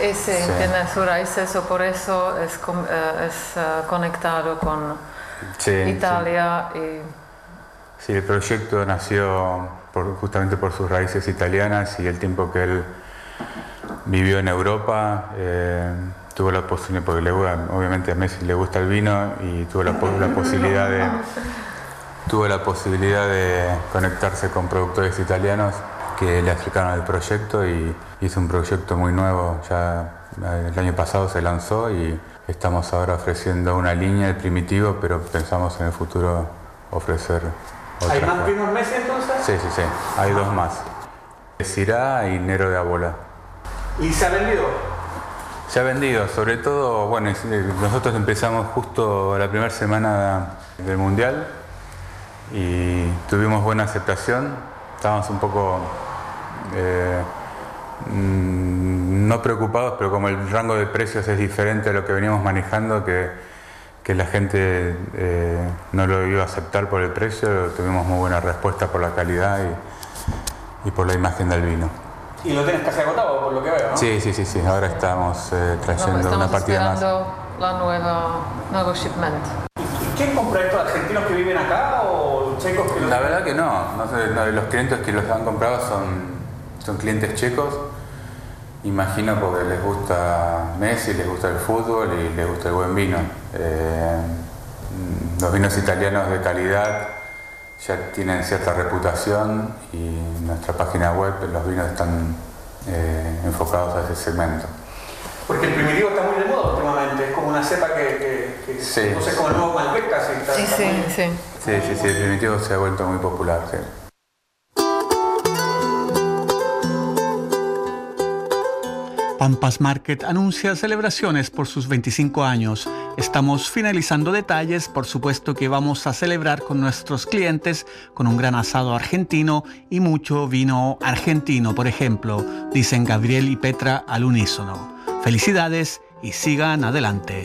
Sí, tiene sus raíces, o por eso es conectado con Italia. Sí. Sí, el proyecto nació justamente por sus raíces italianas y el tiempo que él vivió en Europa. Tuvo la posibilidad, porque obviamente a Messi le gusta el vino, y tuvo la posibilidad de conectarse con productores italianos que le acercaron al proyecto, y hizo un proyecto muy nuevo. Ya el año pasado se lanzó y estamos ahora ofreciendo una línea de Primitivo, pero pensamos en el futuro ofrecer otra. ¿Hay más vinos Messi entonces? Sí, hay dos más: Syrah y Nero de Abola. ¿Y se ha vendido? Se ha vendido, sobre todo, bueno, nosotros empezamos justo la primera semana del Mundial y tuvimos buena aceptación. Estábamos un poco no preocupados, pero como el rango de precios es diferente a lo que veníamos manejando, que la gente no lo iba a aceptar por el precio, tuvimos muy buena respuesta por la calidad y por la imagen del vino. Y lo tienes casi agotado, por lo que veo, ¿no? Sí. Ahora estamos trayendo una partida más. Estamos esperando nuevo shipment. ¿Y quién compra esto? ¿Argentinos que viven acá o checos que lo... La verdad que no sé, los clientes que los han comprado son clientes checos. Imagino porque les gusta Messi, les gusta el fútbol y les gusta el buen vino. Los vinos italianos de calidad ya tienen cierta reputación, y en nuestra página web los vinos están enfocados a ese segmento. Porque el Primitivo está muy de moda últimamente, es como una cepa que sí. No sé, como el nuevo Malbec casi. Sí, el Primitivo se ha vuelto muy popular, sí. Pampas Market anuncia celebraciones por sus 25 años. Estamos finalizando detalles, por supuesto que vamos a celebrar con nuestros clientes con un gran asado argentino y mucho vino argentino, por ejemplo, dicen Gabriel y Petra al unísono. Felicidades y sigan adelante.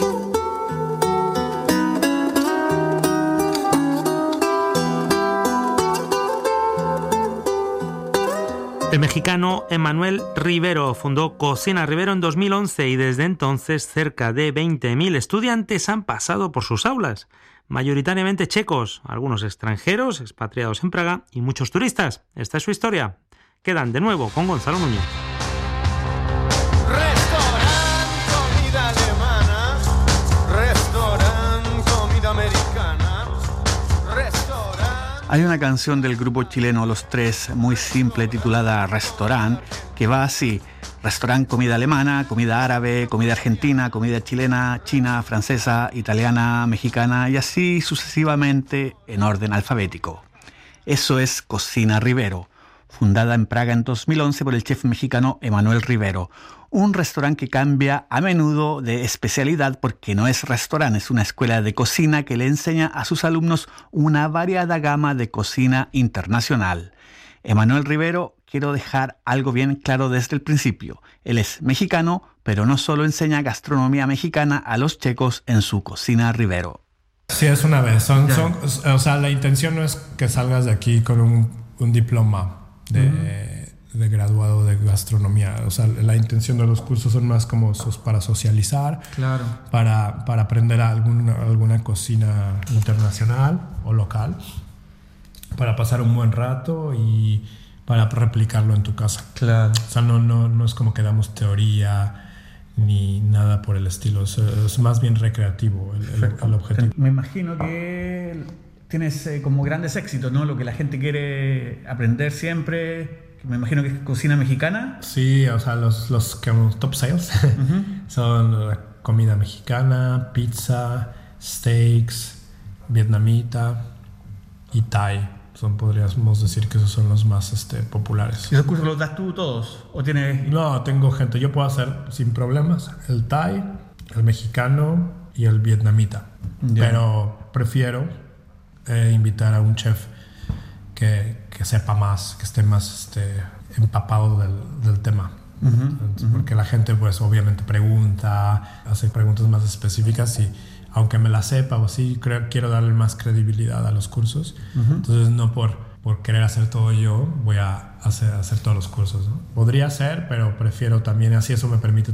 El mexicano Emanuel Rivero fundó Cocina Rivero en 2011 y desde entonces cerca de 20.000 estudiantes han pasado por sus aulas, mayoritariamente checos, algunos extranjeros, expatriados en Praga y muchos turistas. Esta es su historia. Quedan de nuevo con Gonzalo Núñez. Hay una canción del grupo chileno Los Tres, muy simple, titulada Restaurant, que va así: restaurant, comida alemana, comida árabe, comida argentina, comida chilena, china, francesa, italiana, mexicana y así sucesivamente en orden alfabético. Eso es Cocina Rivero, fundada en Praga en 2011 por el chef mexicano Emanuel Rivero. Un restaurante que cambia a menudo de especialidad porque no es restaurante, es una escuela de cocina que le enseña a sus alumnos una variada gama de cocina internacional. Emanuel Rivero, quiero dejar algo bien claro desde el principio. Él es mexicano, pero no solo enseña gastronomía mexicana a los checos en su Cocina Rivero. Sí, es una vez. O sea, la intención no es que salgas de aquí con un diploma de graduado de gastronomía. O sea, la intención de los cursos son más como para socializar, claro, para aprender alguna cocina internacional o local, para pasar un buen rato y para replicarlo en tu casa. Claro. O sea, no es como que damos teoría ni nada por el estilo. Es más bien recreativo el objetivo. Me imagino que tienes como grandes éxitos, ¿no? Lo que la gente quiere aprender siempre. Me imagino que es cocina mexicana. Sí, o sea, los top sales son comida mexicana, pizza, steaks, vietnamita y Thai. Podríamos decir que esos son los más populares. ¿Y esos cursos los das tú todos? ¿O tienes...? No, tengo gente. Yo puedo hacer sin problemas el Thai, el mexicano y el vietnamita. Yeah. Pero prefiero invitar a un chef que sepa más, que esté más empapado del tema. Porque la gente pues obviamente hace preguntas más específicas y aunque me la sepa o así, quiero darle más credibilidad a los cursos. Entonces no por querer hacer todo yo voy a hacer todos los cursos, ¿no? Podría ser, pero prefiero también, así eso me permite